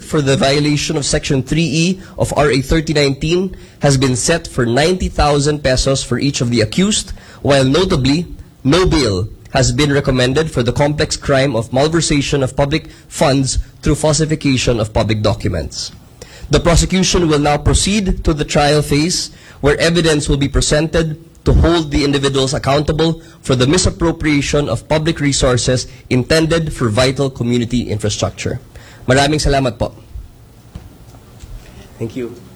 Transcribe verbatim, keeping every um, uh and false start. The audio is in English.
for the violation of Section three E of R A thirty nineteen has been set for ninety thousand pesos for each of the accused, while notably, no bail has been recommended for the complex crime of malversation of public funds through falsification of public documents. The prosecution will now proceed to the trial phase, where evidence will be presented to hold the individuals accountable for the misappropriation of public resources intended for vital community infrastructure. Maraming salamat po. Thank you.